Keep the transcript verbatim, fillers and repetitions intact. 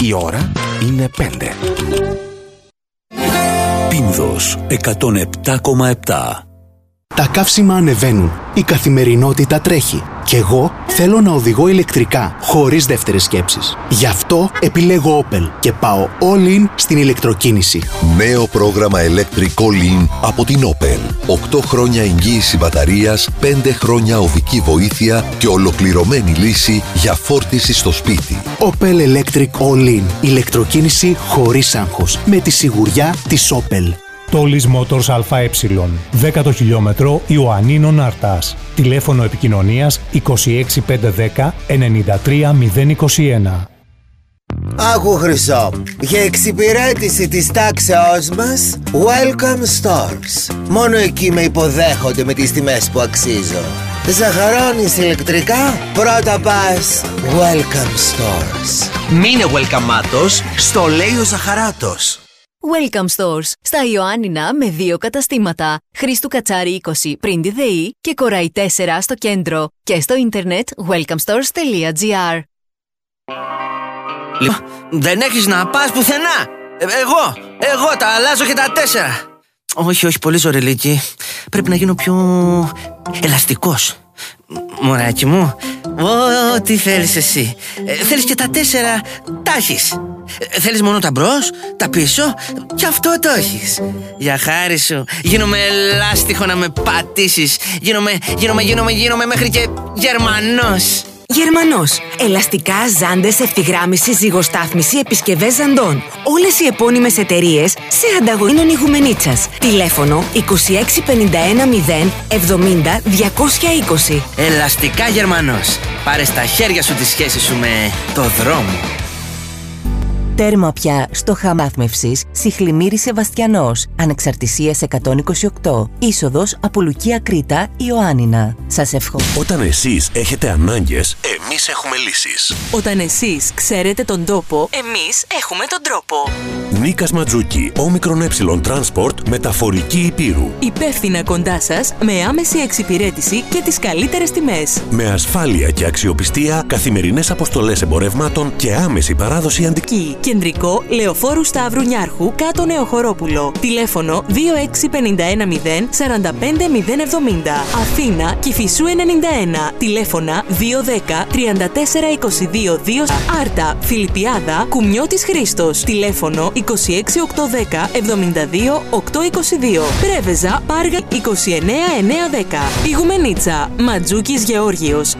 Η ώρα είναι πέντε. Πίνδος εκατόν επτά κόμμα επτά. Τα καύσιμα ανεβαίνουν, η καθημερινότητα τρέχει και εγώ θέλω να οδηγώ ηλεκτρικά, χωρίς δεύτερες σκέψεις. Γι' αυτό επιλέγω Opel και πάω all in στην ηλεκτροκίνηση. Νέο πρόγραμμα Electric All In από την Opel. οκτώ χρόνια εγγύηση μπαταρίας, πέντε χρόνια οδική βοήθεια και ολοκληρωμένη λύση για φόρτιση στο σπίτι. Opel Electric All In. Ηλεκτροκίνηση χωρίς άγχος. Με τη σιγουριά της Opel. Τόλις Motors ΑΕ, δέκατο χιλιόμετρο Ιωαννίνων Αρτάς. Τηλέφωνο επικοινωνίας είκοσι έξι πεντακόσια δέκα ενενήντα τρία μηδέν είκοσι ένα. Άκου Χρυσό, για εξυπηρέτηση της τάξεώς μας, Welcome Stores. Μόνο εκεί με υποδέχονται με τις τιμές που αξίζω. Ζαχαρώνεις ηλεκτρικά, πρώτα πας Welcome Stores. Μείνε welcome-άτος, στο λέει ο Ζαχαράτος. Welcome Stores, στα Ιωάννινα με δύο καταστήματα. Χρήστου Κατσάρη είκοσι πριν τη ΔΕΗ και Κοράη τέσσερα στο κέντρο. Και στο ίντερνετ welcome stores τελεία gr. Λοιπόν, δεν έχεις να πας πουθενά. Ε, εγώ, εγώ τα αλλάζω και τα τέσσερα. Όχι, όχι, πολύ ζωρελίκι. Πρέπει να γίνω πιο ελαστικός. Μωράκι μου, ό,τι θέλεις εσύ. ε, Θέλεις και τα τέσσερα, τα έχεις. ε, Θέλεις μόνο τα μπρος, τα πίσω, και αυτό το έχεις. Για χάρη σου, γίνομαι ελάστιχο να με πατήσεις. Γίνομαι, γίνομαι, γίνομαι, γίνομαι μέχρι και Γερμανός. Γερμανός. Ελαστικά, ζάντες, ευθυγράμμιση, ζυγοστάθμιση, επισκευές ζαντών. Όλες οι επώνυμες εταιρείες σε ανταγωνίνων Ιγουμενίτσας. Τηλέφωνο είκοσι έξι πενήντα ένα μηδέν εβδομήντα διακόσια είκοσι. Ελαστικά Γερμανός. Πάρε στα χέρια σου τη σχέση σου με το δρόμο. Τέρμα πια στο Χαμάθμευσης Σιχλημύρη Σεβαστιανός. Ανεξαρτησίας εκατόν είκοσι οκτώ. Είσοδος από Λουκία Κρήτα, Ιωάννινα. Σας εύχομαι. Όταν εσείς έχετε ανάγκες, εμείς έχουμε λύσεις. Όταν εσείς ξέρετε τον τόπο, εμείς έχουμε τον τρόπο. Νίκας Ματζούκη, όμικρον ε Transport, μεταφορική Υπήρου. Υπεύθυνα κοντά σας, με άμεση εξυπηρέτηση και τις καλύτερες τιμές. Με ασφάλεια και αξιοπιστία, καθημερινές αποστολές εμπορευμάτων και άμεση παράδοση αντικείμενων. Κεντρικό Λεωφόρου Σταύρου Νιάρχου, κάτω Νεοχορόπουλο. Τηλέφωνο δύο έξι πενήντα ένα μηδέν σαράντα πέντε μηδέν εβδομήντα. Αθήνα Κηφισού ενενήντα ένα. Τηλέφωνα δύο δέκα τριάντα τέσσερα είκοσι δύο δύο. Άρτα Φιλιππιάδα Κουμιώτης Χρήστος. Τηλέφωνο είκοσι έξι οκτακόσια δέκα εβδομήντα δύο οκτακόσια είκοσι δύο. Πρέβεζα Πάργα είκοσι εννέα εννιακόσια δέκα. Ιγουμενίτσα Ματζούκης Γεώργιος.